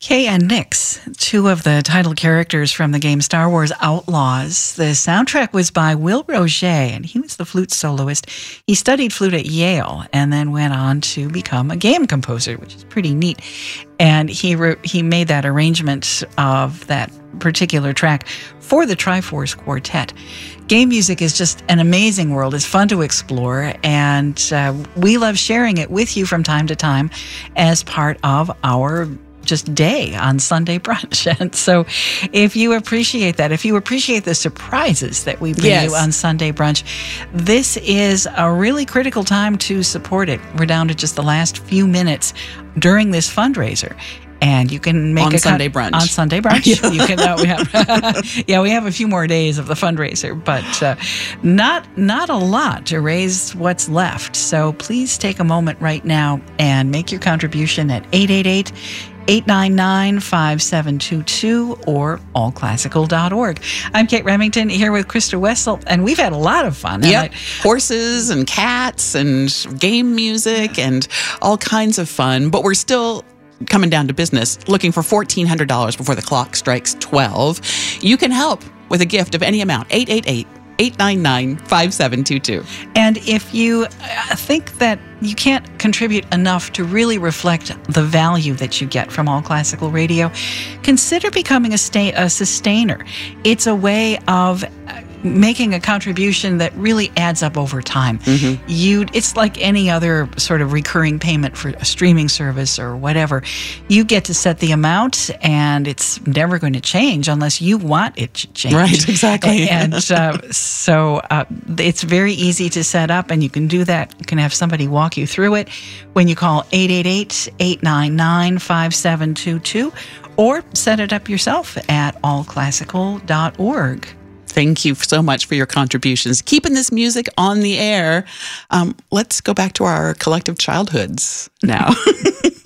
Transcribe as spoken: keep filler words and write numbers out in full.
Kay and Nix, two of the title characters from the game Star Wars Outlaws. The soundtrack was by Will Roget, and he was the flute soloist. He studied flute at Yale and then went on to become a game composer, which is pretty neat. And he re- he made that arrangement of that particular track for the Triforce Quartet. Game music is just an amazing world. It's fun to explore, and uh, we love sharing it with you from time to time as part of our just day on Sunday brunch. And so if you appreciate that, if you appreciate the surprises that we bring Yes. you on Sunday brunch, this is a really critical time to support it. We're down to just the last few minutes during this fundraiser. And you can make On a Sunday cut brunch. on Sunday brunch. You can. Uh, we have, yeah, we have a few more days of the fundraiser, but uh, not not a lot to raise what's left. So please take a moment right now and make your contribution at eight eight eight, eight nine nine, five seven two two or all classical dot org. I'm Kate Remington here with Krista Wessel, and we've had a lot of fun. Yep. And I- Horses and cats and game music and all kinds of fun. But we're still coming down to business, looking for fourteen hundred dollars before the clock strikes twelve. You can help with a gift of any amount. eight eight eight, eight nine nine, five seven two two. And if you uh, think that you can't contribute enough to really reflect the value that you get from All Classical Radio, consider becoming a, sta- a sustainer. It's a way of uh, making a contribution that really adds up over time. Mm-hmm. You, it's like any other sort of recurring payment for a streaming service or whatever. You get to set the amount, and it's never going to change unless you want it to change. Right, exactly. And uh, so uh, it's very easy to set up, and you can do that. You can have somebody walk you through it when you call eight eight eight, eight nine nine, five seven two two or set it up yourself at all classical dot org. Thank you so much for your contributions. Keeping this music on the air. Um, let's go back to our collective childhoods now.